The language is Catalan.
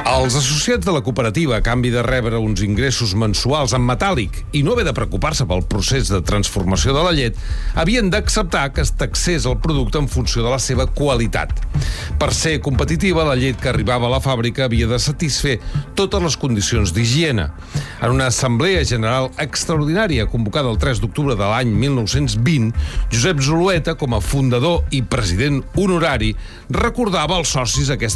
Els associats de la cooperativa, a canvi de rebre uns ingressos mensuals en metàl·lic i no haver de preocupar-se pel procés de transformació de la llet, havien d'acceptar que es taxés el producte en funció de la seva qualitat. Per ser competitiva, la llet que arribava a la fàbrica havia de satisfer totes les condicions d'higiene. En una assemblea general extraordinària convocada el 3 d'octubre de l'any 1920, Josep Zulueta, com a fundador i president honorari, recordava als socis aquesta